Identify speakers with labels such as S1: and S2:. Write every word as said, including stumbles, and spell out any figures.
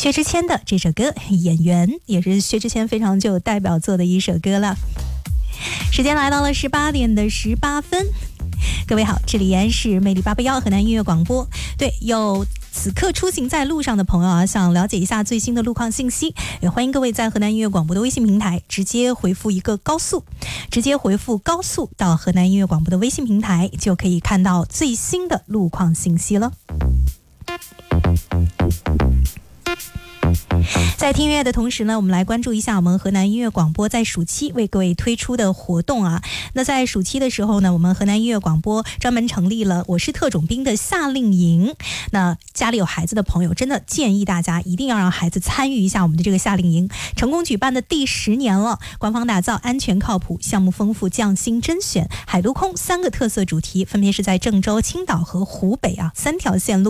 S1: 薛之谦的这首歌《演员》也是薛之谦非常具有代表作的一首歌了。时间来到了十八点的十八分，各位好，这里依然是魅力八八幺河南音乐广播。对，有此刻出行在路上的朋友啊，想了解一下最新的路况信息，也欢迎各位在河南音乐广播的微信平台直接回复一个高速，直接回复高速到河南音乐广播的微信平台，就可以看到最新的路况信息了。在听音乐的同时呢，我们来关注一下我们河南音乐广播在暑期为各位推出的活动啊。那在暑期的时候呢，我们河南音乐广播专门成立了我是特种兵的夏令营。那家里有孩子的朋友，真的建议大家一定要让孩子参与一下我们的这个夏令营，成功举办的第十年了。官方打造，安全靠谱，项目丰富，匠心甄选，海陆空三个特色主题，分别是在郑州、青岛和湖北啊三条线路。